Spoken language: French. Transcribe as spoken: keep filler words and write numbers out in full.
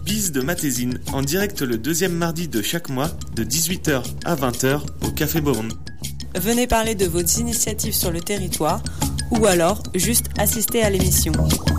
Bise de Matésine, en direct le deuxième mardi de chaque mois, de dix-huit heures à vingt heures, au Café Beaune. Venez parler de vos initiatives sur le territoire, ou alors juste assister à l'émission.